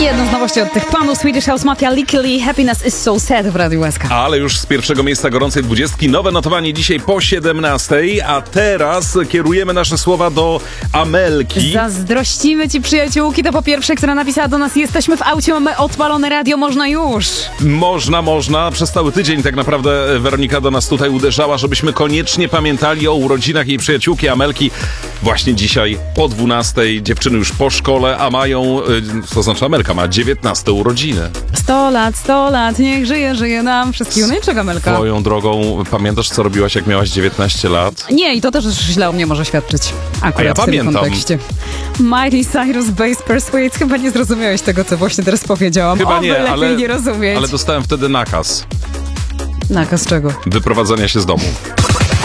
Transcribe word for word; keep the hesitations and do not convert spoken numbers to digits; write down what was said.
Jedna z nowości od tych panów Swedish House Mafia, Lickily, Happiness is so sad w Radiu S K. Ale już z pierwszego miejsca gorącej dwudziestki nowe notowanie dzisiaj po siedemnastej, a teraz kierujemy nasze słowa do Amelki. Zazdrościmy ci przyjaciółki, to po pierwsze, która napisała do nas: jesteśmy w aucie, mamy odpalone radio, można już. Można, można. Przez cały tydzień tak naprawdę Weronika do nas tutaj uderzała, żebyśmy koniecznie pamiętali o urodzinach jej przyjaciółki Amelki. Właśnie dzisiaj po dwunastej, dziewczyny już po szkole, a mają, to znaczy Amelka ma dziewiętnaste urodziny. Sto lat, sto lat, niech żyje, żyje nam wszystkiego. No i czego, Amelka? Swoją drogą, pamiętasz, co robiłaś, jak miałaś dziewiętnaście lat? Nie, i to też źle o mnie może świadczyć. Akurat A ja w tym pamiętam. kontekście. Miley Cyrus Bass Persuade. Chyba nie zrozumiałeś tego, co właśnie teraz powiedziałam. Chyba Oby nie, lepiej ale, nie rozumieć. ale dostałem wtedy nakaz Nakaz czego? wyprowadzania się z domu.